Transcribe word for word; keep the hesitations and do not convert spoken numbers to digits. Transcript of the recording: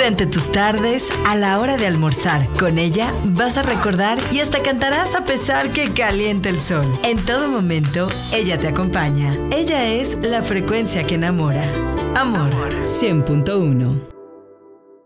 Durante tus tardes, a la hora de almorzar, con ella vas a recordar y hasta cantarás a pesar que caliente el sol. En todo momento, ella te acompaña. Ella es la frecuencia que enamora. Amor. cien punto uno.